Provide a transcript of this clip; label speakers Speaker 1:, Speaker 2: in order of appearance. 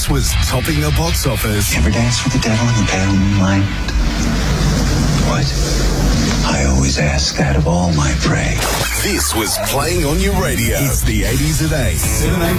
Speaker 1: was topping the box office.
Speaker 2: You ever dance with the devil in the pale moonlight? What? I always ask that of all my prey.
Speaker 1: This was playing on your radio. It's the 80s at 8. 7